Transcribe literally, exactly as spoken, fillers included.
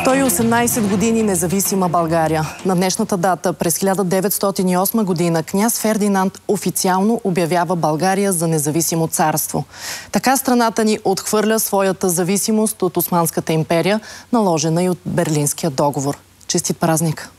сто и осемнадесет години независима България. На днешната дата през хиляда деветстотин и осма година княз Фердинанд официално обявява България за независимо царство. Така страната ни отхвърля своята зависимост от Османската империя, наложена и от Берлинския договор. Честит празник!